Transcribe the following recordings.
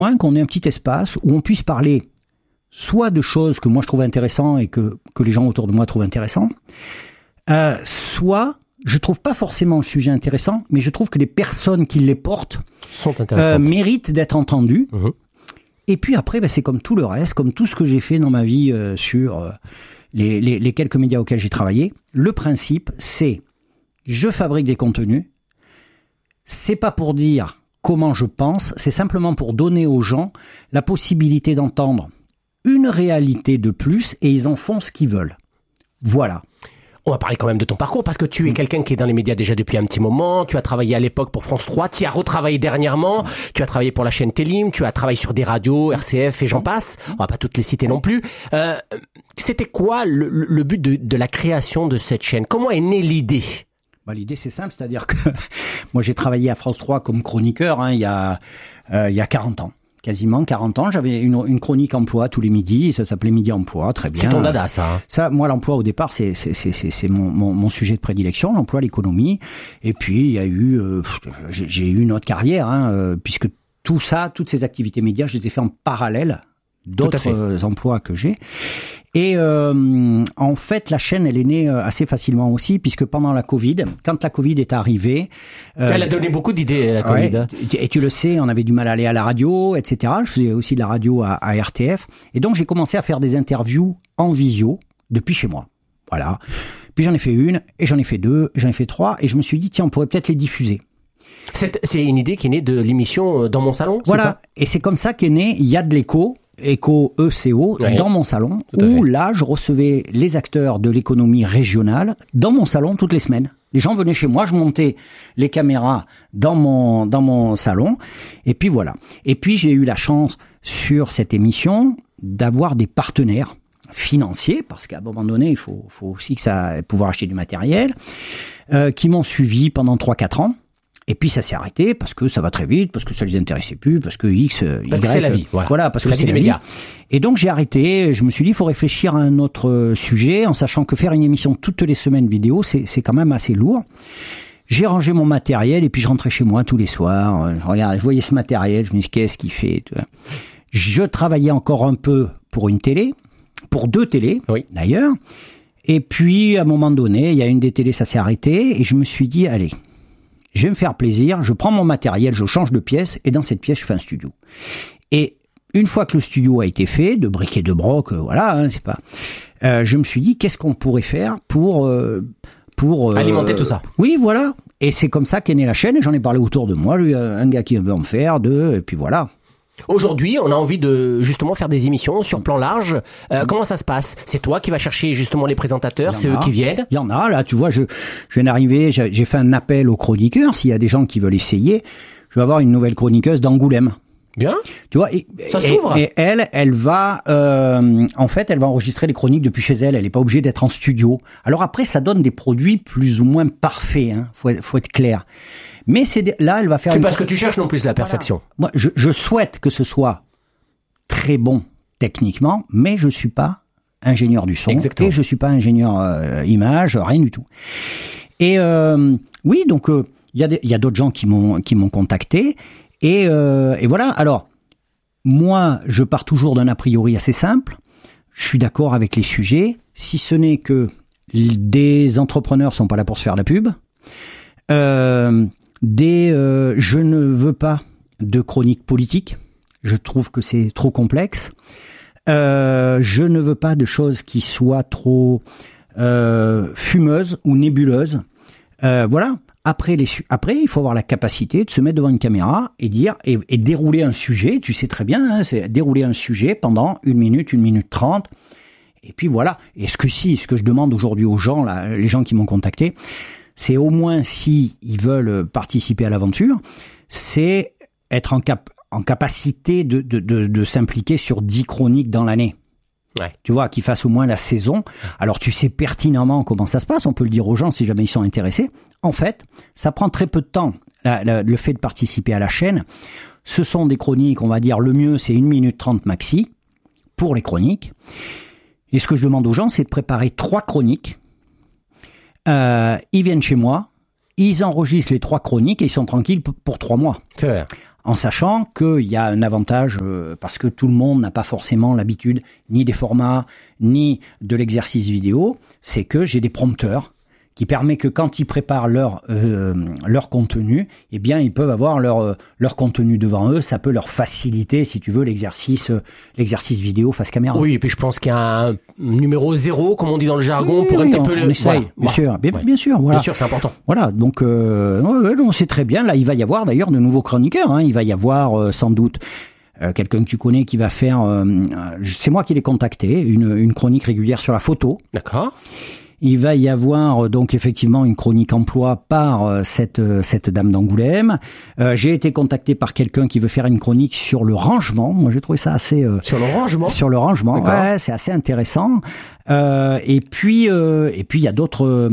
qu'on ait un petit espace où on puisse parler soit de choses que moi je trouve intéressantes et que les gens autour de moi trouvent intéressantes, soit je trouve pas forcément le sujet intéressant, mais je trouve que les personnes qui les portent méritent d'être entendues. Et puis après, c'est comme tout le reste, comme tout ce que j'ai fait dans ma vie sur les quelques médias auxquels j'ai travaillé. Le principe, c'est je fabrique des contenus. C'est pas pour dire comment je pense, c'est simplement pour donner aux gens la possibilité d'entendre une réalité de plus et ils en font ce qu'ils veulent. Voilà. On va parler quand même de ton parcours parce que tu es quelqu'un qui est dans les médias déjà depuis un petit moment. Tu as travaillé à l'époque pour France 3, tu y as retravaillé dernièrement. Tu as travaillé pour la chaîne Télim, tu as travaillé sur des radios, RCF et j'en passe. On va pas toutes les citer non plus. C'était quoi le but de la création de cette chaîne? Comment est née l'idée? L'idée c'est simple, c'est-à-dire que moi j'ai travaillé à France 3 comme chroniqueur il y a 40 ans. Quasiment 40 ans, j'avais une chronique emploi tous les midis, ça s'appelait Midi Emploi, très bien. C'est ton dada, ça. Ça, moi, l'emploi au départ, c'est mon sujet de prédilection, l'emploi, l'économie. Et puis il y a eu, j'ai eu une autre carrière, puisque tout ça, toutes ces activités médias, je les ai fait en parallèle d'autres emplois que j'ai. Et en fait, la chaîne, elle est née assez facilement aussi, puisque pendant la Covid, quand la Covid est arrivée... elle a donné beaucoup d'idées, la Covid. Ouais, et tu le sais, on avait du mal à aller à la radio, etc. Je faisais aussi de la radio à RTF. Et donc, j'ai commencé à faire des interviews en visio depuis chez moi. Voilà. Puis j'en ai fait une, et j'en ai fait deux, j'en ai fait trois, et je me suis dit, tiens, on pourrait peut-être les diffuser. C'est une idée qui est née de l'émission Dans mon salon, voilà. C'est ça? Et c'est comme ça qu'est né Il y a de l'écho, ECO, dans mon salon, où là, je recevais les acteurs de l'économie régionale dans mon salon toutes les semaines. Les gens venaient chez moi, je montais les caméras dans mon salon, et puis voilà. Et puis, j'ai eu la chance, sur cette émission, d'avoir des partenaires financiers, parce qu'à un moment donné, il faut aussi pouvoir acheter du matériel, qui m'ont suivi pendant 3-4 ans. Et puis ça s'est arrêté parce que ça va très vite, parce que ça les intéressait plus, parce que X, Y... Parce que c'est la vie, voilà, parce que la c'est vie des la médias. Et donc j'ai arrêté, je me suis dit, il faut réfléchir à un autre sujet, en sachant que faire une émission toutes les semaines vidéo, c'est quand même assez lourd. J'ai rangé mon matériel et puis je rentrais chez moi tous les soirs, je voyais ce matériel, je me dis, qu'est-ce qu'il fait? Je travaillais encore un peu pour une télé, pour 2 télés, d'ailleurs. Et puis, à un moment donné, il y a une des télés, ça s'est arrêté, et je me suis dit, allez, je vais me faire plaisir, je prends mon matériel, je change de pièce, et dans cette pièce, je fais un studio. Et une fois que le studio a été fait, de briques et de broc, voilà, c'est pas... je me suis dit, qu'est-ce qu'on pourrait faire pour alimenter tout ça. Oui, voilà. Et c'est comme ça qu'est née la chaîne, et j'en ai parlé autour de moi, lui, un gars qui veut en faire, et puis voilà. Aujourd'hui, on a envie de justement faire des émissions sur plan large. Comment ça se passe? C'est toi qui vas chercher justement les présentateurs, c'est eux qui viennent? Il y en a, là, tu vois, je viens d'arriver, j'ai fait un appel aux chroniqueurs, s'il y a des gens qui veulent essayer, je vais avoir une nouvelle chroniqueuse d'Angoulême. Bien. Tu vois, ça s'ouvre. Et elle va, en fait, elle va enregistrer les chroniques depuis chez elle. Elle n'est pas obligée d'être en studio. Alors après, ça donne des produits plus ou moins parfaits. Faut être clair. Mais là, elle va faire. C'est parce que tu cherches non plus la perfection. Voilà. Moi, je souhaite que ce soit très bon techniquement, mais je suis pas ingénieur du son. Exactement. Et je suis pas ingénieur image, rien du tout. Et oui, donc il y a d'autres gens qui m'ont contacté. Et voilà. Alors, moi, je pars toujours d'un a priori assez simple. Je suis d'accord avec les sujets, si ce n'est que des entrepreneurs sont pas là pour se faire la pub. Je ne veux pas de chronique politique. Je trouve que c'est trop complexe. Je ne veux pas de choses qui soient trop fumeuses ou nébuleuses. Voilà. Après, il faut avoir la capacité de se mettre devant une caméra et dire et dérouler un sujet. Tu sais très bien, c'est dérouler un sujet pendant 1 minute, 1 minute 30. Et puis voilà. Et ce que je demande aujourd'hui aux gens, là, les gens qui m'ont contacté, c'est au moins si ils veulent participer à l'aventure, c'est être en capacité de s'impliquer sur 10 chroniques dans l'année. Ouais. Tu vois, qu'ils fassent au moins la saison. Alors tu sais pertinemment comment ça se passe, on peut le dire aux gens si jamais ils sont intéressés. En fait, ça prend très peu de temps, le fait de participer à la chaîne. Ce sont des chroniques, on va dire, le mieux c'est 1 minute 30 maxi pour les chroniques. Et ce que je demande aux gens, c'est de préparer 3 chroniques. Ils viennent chez moi, ils enregistrent les 3 chroniques et ils sont tranquilles pour 3 mois. C'est vrai. en sachant qu'il y a un avantage, parce que tout le monde n'a pas forcément l'habitude ni des formats, ni de l'exercice vidéo, c'est que j'ai des prompteurs qui permet que quand ils préparent leur contenu, eh bien ils peuvent avoir leur contenu devant eux, ça peut leur faciliter, si tu veux, l'exercice vidéo face caméra. Oui, et puis je pense qu'il y a un numéro 0, comme on dit dans le jargon, oui, pour un petit peu on essaye, voilà. Bien sûr, voilà. Bien sûr, c'est important. Voilà, donc non, c'est très bien. Là, il va y avoir d'ailleurs de nouveaux chroniqueurs. Hein. Il va y avoir sans doute quelqu'un que tu connais qui va faire. C'est moi qui l'ai contacté, une chronique régulière sur la photo. D'accord. Il va y avoir donc effectivement une chronique emploi par cette dame d'Angoulême. J'ai été contacté par quelqu'un qui veut faire une chronique sur le rangement. Moi, j'ai trouvé ça assez sur le rangement. Sur le rangement, ouais, c'est assez intéressant. Et puis il y a d'autres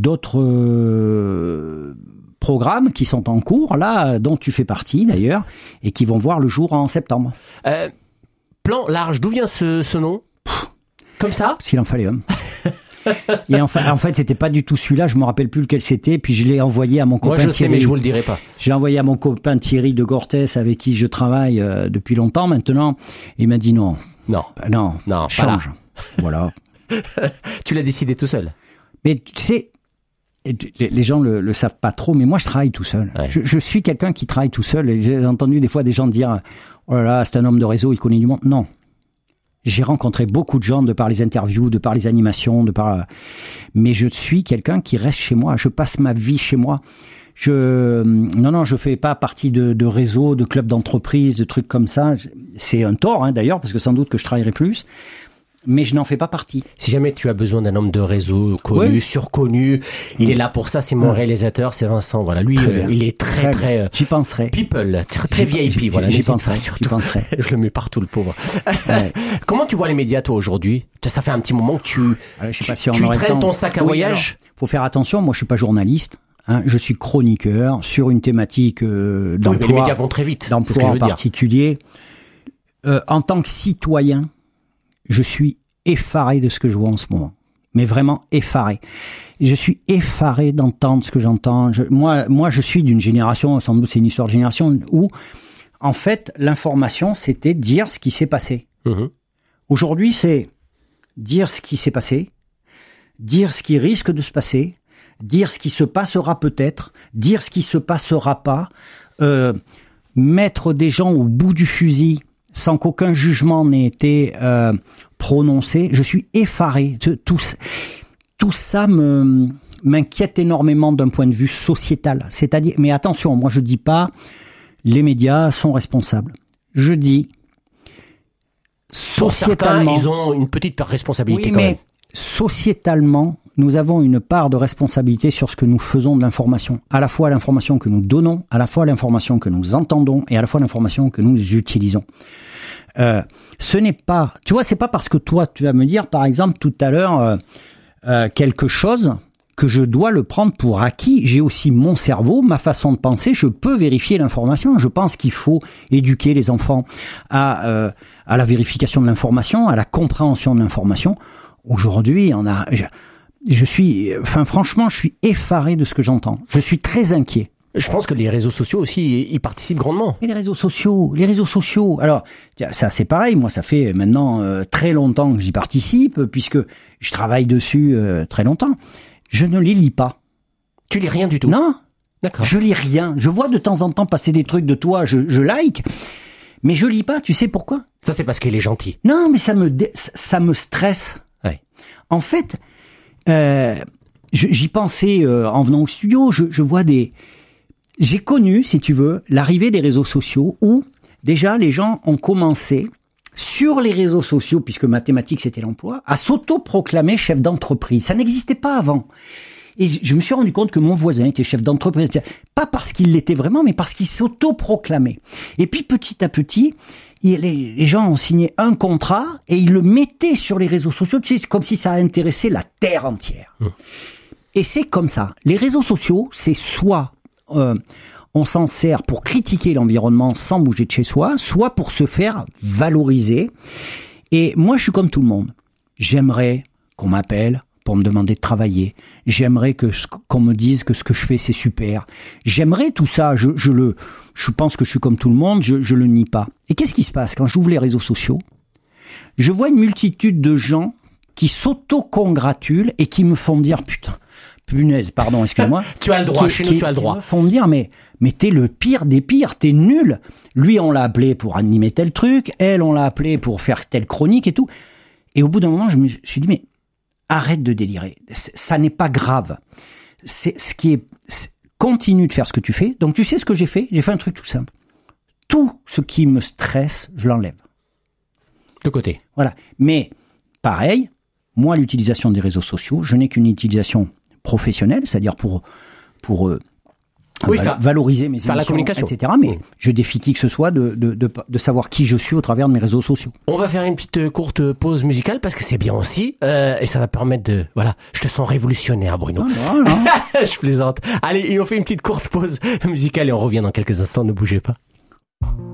programmes qui sont en cours là, dont tu fais partie d'ailleurs, et qui vont voir le jour en septembre. Plan large, d'où vient ce nom? Comme ça? Parce qu'il en fallait un. Et en fait, c'était pas du tout celui-là, je me rappelle plus lequel c'était, puis je l'ai envoyé à mon copain Thierry. Moi, je sais, mais je vous le dirai pas. Je l'ai envoyé à mon copain Thierry de Gortès, avec qui je travaille depuis longtemps maintenant. Il m'a dit non, change. Voilà. Tu l'as décidé tout seul. Mais tu sais, les gens le savent pas trop, mais moi, je travaille tout seul. Ouais. Je suis quelqu'un qui travaille tout seul. Et j'ai entendu des fois des gens dire, oh là là, c'est un homme de réseau, il connaît du monde. Non. J'ai rencontré beaucoup de gens de par les interviews, de par les animations, mais je suis quelqu'un qui reste chez moi. Je passe ma vie chez moi. Je fais pas partie de réseaux, de clubs d'entreprise, de trucs comme ça. C'est un tort, hein, d'ailleurs, parce que sans doute que je travaillerai plus. Mais je n'en fais pas partie. Si jamais tu as besoin d'un homme de réseau connu, surconnu, il est là pour ça, c'est mon réalisateur, c'est Vincent. Voilà, lui, il est très j'y penserai. People, très VIP, voilà. J'y penserai. Je le mets partout, le pauvre. Ouais. Comment tu vois les médias, toi, aujourd'hui? Ça fait un petit moment que tu traînes ton sac à voyage. Alors, faut faire attention, moi je suis pas journaliste. Hein, je suis chroniqueur sur une thématique d'emploi. Mais les médias vont très vite. D'emploi en particulier. En tant que citoyen, je suis effaré de ce que je vois en ce moment. Mais vraiment effaré. Je suis effaré d'entendre ce que j'entends. Moi, je suis d'une génération, sans doute c'est une histoire de génération, où, en fait, l'information, c'était dire ce qui s'est passé. Mmh. Aujourd'hui, c'est dire ce qui s'est passé, dire ce qui risque de se passer, dire ce qui se passera peut-être, dire ce qui se passera pas, mettre des gens au bout du fusil sans qu'aucun jugement n'ait été prononcé. Je suis effaré. Tout ça m'inquiète énormément d'un point de vue sociétal. C'est-à-dire, mais attention, moi je dis pas les médias sont responsables. Je dis sociétalement, certains, ils ont une petite responsabilité. Oui, quand même. Sociétalement, nous avons une part de responsabilité sur ce que nous faisons de l'information. À la fois l'information que nous donnons, à la fois l'information que nous entendons et à la fois l'information que nous utilisons. Ce n'est pas, tu vois, c'est pas parce que toi tu vas me dire, par exemple, tout à l'heure quelque chose que je dois le prendre pour acquis. J'ai aussi mon cerveau, ma façon de penser. Je peux vérifier l'information. Je pense qu'il faut éduquer les enfants à la vérification de l'information, à la compréhension de l'information. Aujourd'hui, franchement, je suis effaré de ce que j'entends. Je suis très inquiet. Je pense que les réseaux sociaux aussi, ils participent grandement. Et les réseaux sociaux. Alors, ça c'est pareil. Moi, ça fait maintenant très longtemps que j'y participe, puisque je travaille dessus très longtemps. Je ne les lis pas. Tu lis rien du tout? Non. D'accord. Je lis rien. Je vois de temps en temps passer des trucs de toi, je like, mais je lis pas. Tu sais pourquoi? Ça, c'est parce qu'il est gentil. Non, mais ça me stresse. Ouais. En fait, j'y pensais en venant au studio. Je vois j'ai connu, si tu veux, l'arrivée des réseaux sociaux où déjà les gens ont commencé sur les réseaux sociaux, puisque ma thématique c'était l'emploi, à s'auto-proclamer chef d'entreprise. Ça n'existait pas avant. Et je me suis rendu compte que mon voisin était chef d'entreprise, pas parce qu'il l'était vraiment, mais parce qu'il s'auto-proclamait. Et puis petit à petit, les gens ont signé un contrat et ils le mettaient sur les réseaux sociaux, tu sais, comme si ça intéressait la terre entière. Et c'est comme ça. Les réseaux sociaux, c'est soit on s'en sert pour critiquer l'environnement sans bouger de chez soi, soit pour se faire valoriser. Et moi, je suis comme tout le monde. J'aimerais qu'on m'appelle pour me demander de travailler. J'aimerais qu'on me dise que ce que je fais c'est super. J'aimerais tout ça. Je pense que je suis comme tout le monde. Je le nie pas. Et qu'est-ce qui se passe quand j'ouvre les réseaux sociaux? Je vois une multitude de gens qui s'auto-congratulent et qui me font dire punaise, pardon, excuse-moi. Tu as le droit, chez nous tu as le droit. Qui me font dire mais t'es le pire des pires, t'es nul. Lui on l'a appelé pour animer tel truc, elle on l'a appelé pour faire telle chronique et tout. Et au bout d'un moment je me suis dit mais arrête de délirer, ça n'est pas grave. Continue de faire ce que tu fais. Donc tu sais ce que j'ai fait un truc tout simple. Tout ce qui me stresse, je l'enlève. De côté. Voilà. Mais pareil, moi l'utilisation des réseaux sociaux, je n'ai qu'une utilisation professionnelle, c'est-à-dire pour valoriser mes émissions, la communication, etc. Mais je défie qui que ce soit de savoir qui je suis au travers de mes réseaux sociaux. On va faire une petite courte pause musicale parce que c'est bien aussi et ça va permettre de je te sens révolutionnaire Bruno. Voilà. Je plaisante. Allez, on fait une petite courte pause musicale et on revient dans quelques instants, ne bougez pas.